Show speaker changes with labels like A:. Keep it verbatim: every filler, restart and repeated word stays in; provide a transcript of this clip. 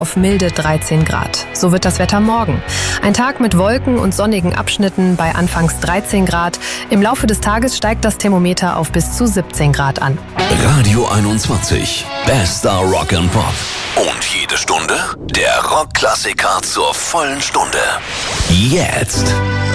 A: Auf milde dreizehn Grad. So wird das Wetter morgen. Ein Tag mit Wolken und sonnigen Abschnitten bei anfangs dreizehn Grad. Im Laufe des Tages steigt das Thermometer auf bis zu siebzehn Grad an.
B: Radio einundzwanzig. Bester Rock and Pop. Und jede Stunde der Rockklassiker zur vollen Stunde. Jetzt.